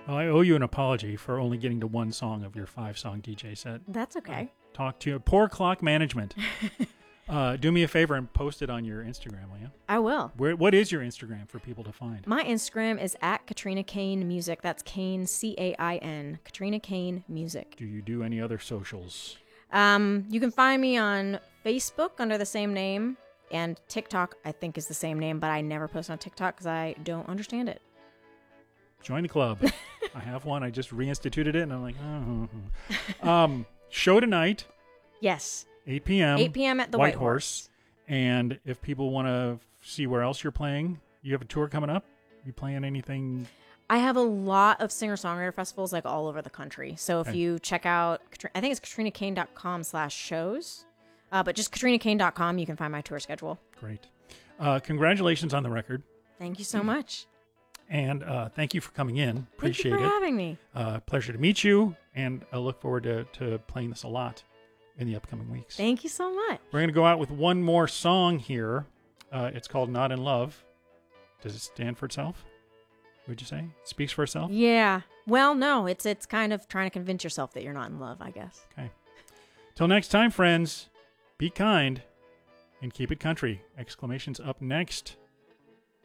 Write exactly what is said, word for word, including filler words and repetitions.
Well, I owe you an apology for only getting to one song of your five-song D J set. That's okay. Uh, talk to you. Poor clock management. uh, do me a favor and post it on your Instagram, will you? I will. Where, what is your Instagram for people to find? My Instagram is at Katrina Kane Music. That's Kane, C A I N. Katrina Kane Music. Do you do any other socials? Um, you can find me on Facebook under the same name, and TikTok, I think, is the same name, but I never post on TikTok because I don't understand it. Join the club. I have one. I just reinstituted it, and I'm like, oh. um, show tonight. Yes. eight p.m. eight p.m. at the White, White Horse. Horse. And if people want to see where else you're playing, you have a tour coming up? You playing anything? I have a lot of singer-songwriter festivals like all over the country. So if Okay. you check out, I think it's katrinakane.com slash shows, uh, but just katrinakane dot com, you can find my tour schedule. Great. Uh, congratulations on the record. Thank you so much. And uh, thank you for coming in. Appreciate Thank you for it. having me. Uh, pleasure to meet you. And I look forward to, to playing this a lot in the upcoming weeks. Thank you so much. We're going to go out with one more song here. Uh, it's called Not in Love. Does it stand for itself? Would you say? It speaks for itself? Yeah. Well, no, it's it's kind of trying to convince yourself that you're not in love, I guess. Okay. Till next time, friends, be kind and keep it country. Exclamations up next.